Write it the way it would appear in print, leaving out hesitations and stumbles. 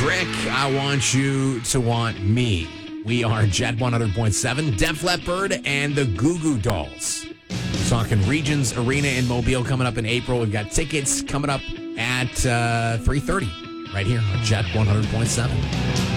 Trick, I Want You to Want Me. We are Jet 100.7, Def Leppard, and the Goo Goo Dolls. Talking Regions Arena in Mobile coming up in April. We've got tickets coming up at 3:30 right here on Jet 100.7.